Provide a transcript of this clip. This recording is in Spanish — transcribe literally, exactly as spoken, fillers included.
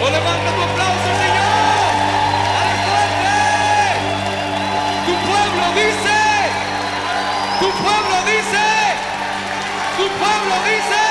O levanta tu aplauso, Señor. ¡Dale fuerte! Tu pueblo dice. Tu pueblo dice. Tu pueblo dice.